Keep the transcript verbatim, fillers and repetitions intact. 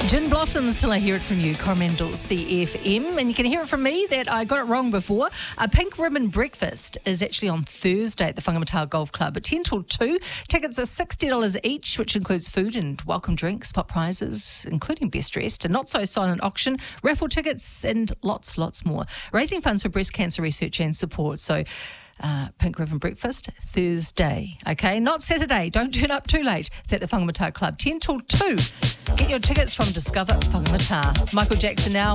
Gin Blossoms till I hear it from you, Coromandel C F M. And you can hear it from me that I got it wrong before. A Pink Ribbon Breakfast is actually on Thursday at the Whangamata Golf Club at ten till two. Tickets are sixty dollars each, which includes food and welcome drinks, spot prizes, including Best Dressed, a not so silent auction, raffle tickets, and lots, lots more. Raising funds for breast cancer research and support. So, Uh, Pink Ribbon Breakfast, Thursday, okay? Not Saturday. Don't turn up too late. It's at the Whangamata Club, ten till two. Get your tickets from Discover Whangamata. Michael Jackson now.